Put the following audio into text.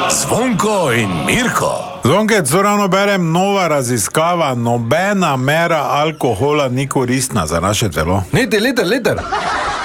Zvonko in Mirko. Zvonke, co ravno berem, nova raziskava, nobena mera alkohola ni koristna za naše telo. Liter.